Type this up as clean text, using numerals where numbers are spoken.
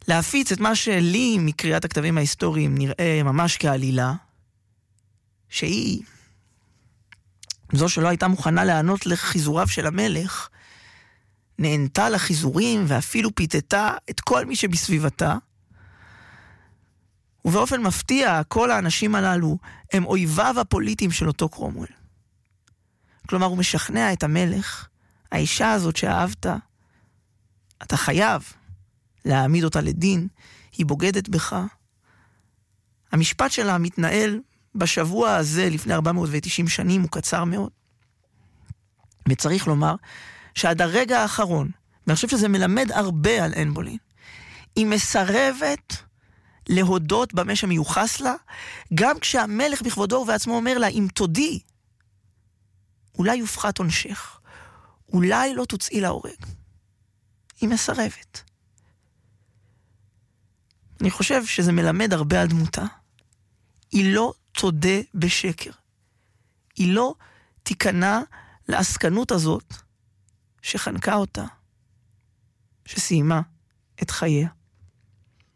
להפיץ את מה שלי מקריאת הכתבים ההיסטוריים נראה ממש כעלילה, שהיא זו שלא הייתה מוכנה לענות לחיזוריו של המלך, נענתה לחיזורים ואפילו פיתתה את כל מי שבסביבתה, ובאופן מפתיע כל האנשים הללו הם אויביו הפוליטיים של אותו קרומוול. כלומר הוא משכנע את המלך, האישה הזאת שאהבת, אתה חייב להעמיד אותה לדין, היא בוגדת בך. המשפט שלה מתנהל בשבוע הזה לפני 490 שנים, הוא קצר מאוד. וצריך לומר שעד הרגע האחרון, ואני חושב שזה מלמד הרבה על אן בולין, היא מסרבת להודות במה שמיוחס לה, גם כשהמלך בכבודו ובעצמו אומר לה, אם תודי, אולי יופחת עונשך, אולי לא תוצאי להורג. היא מסרבת. אני חושב שזה מלמד הרבה על דמותה. היא לא תודה בשקר. היא לא תיכנע לעסקנות הזאת שחנקה אותה, שסיימה את חייה.